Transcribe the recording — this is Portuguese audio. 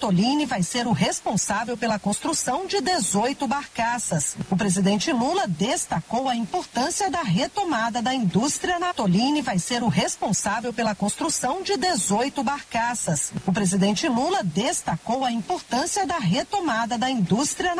Natolini vai ser o responsável pela construção de 18 barcaças. O presidente Lula destacou a importância da retomada da indústria. Natolini vai ser o responsável pela construção de 18 barcaças. O presidente Lula destacou a importância da retomada da indústria